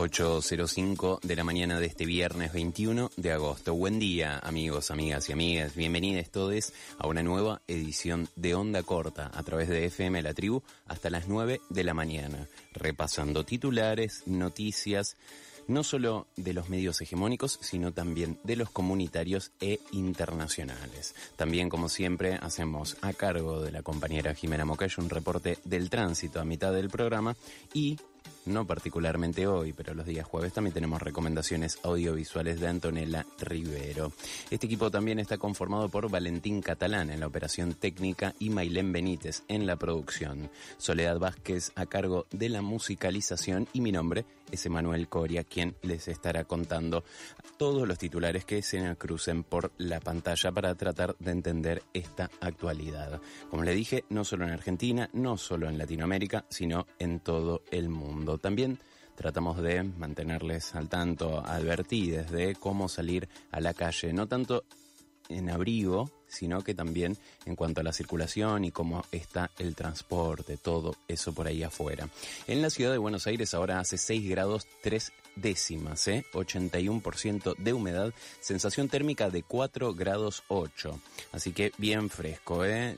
8:05 de la mañana de este viernes 21 de agosto. Buen día, amigos, amigas y amigas. Bienvenidos todos a una nueva edición de Onda Corta a través de FM La Tribu hasta las 9 de la mañana, repasando titulares, noticias, no solo de los medios hegemónicos, sino también de los comunitarios e internacionales. También, como siempre, hacemos a cargo de la compañera Jimena Mocayo un reporte del tránsito a mitad del programa y, no particularmente hoy, pero los días jueves también tenemos recomendaciones audiovisuales de Antonella Rivero. Este equipo también está conformado por Valentín Catalán en la operación técnica y Mailén Benítez en la producción. Soledad Vázquez a cargo de la musicalización y mi nombre es Emanuel Coria, quien les estará contando todos los titulares que se crucen por la pantalla para tratar de entender esta actualidad. Como le dije, no solo en Argentina, no solo en Latinoamérica, sino en todo el mundo. También tratamos de mantenerles al tanto, advertidos de cómo salir a la calle, no tanto en abrigo, sino que también en cuanto a la circulación y cómo está el transporte, todo eso por ahí afuera. En la ciudad de Buenos Aires ahora hace 6 grados 3 décimas, 81% de humedad, sensación térmica de 4 grados 8. Así que bien fresco,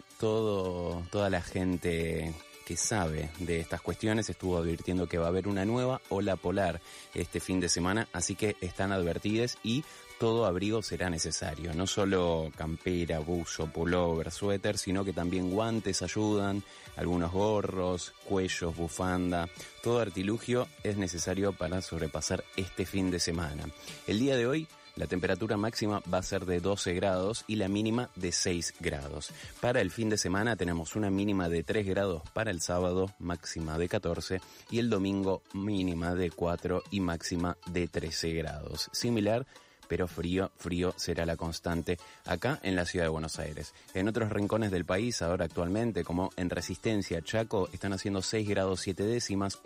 toda la gente que sabe de estas cuestiones estuvo advirtiendo que va a haber una nueva ola polar este fin de semana, así que están advertidos y todo abrigo será necesario, no solo campera, buzo, pullover, suéter, sino que también guantes ayudan, algunos gorros, cuellos, bufanda, todo artilugio es necesario para sobrepasar este fin de semana. El día de hoy la temperatura máxima va a ser de 12 grados y la mínima de 6 grados. Para el fin de semana tenemos una mínima de 3 grados para el sábado, máxima de 14, y el domingo mínima de 4 y máxima de 13 grados. Similar, pero frío será la constante acá en la ciudad de Buenos Aires. En otros rincones del país, ahora actualmente, como en Resistencia, Chaco, están haciendo 6 grados 7 décimas,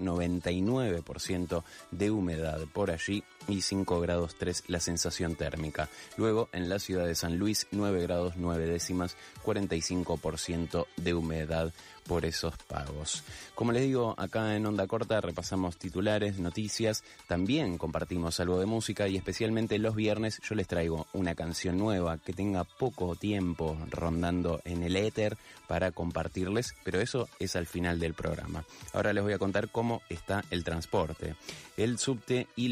99% de humedad por allí y 5 grados 3 la sensación térmica. Luego, en la ciudad de San Luis, 9 grados 9 décimas, 45% de humedad por esos pagos. Como les digo, acá en Onda Corta repasamos titulares, noticias, también compartimos algo de música y especialmente los viernes yo les traigo una canción nueva que tenga poco tiempo rondando en el éter para compartirles, pero eso es al final del programa. Ahora les voy a contar cómo está el transporte. El subte y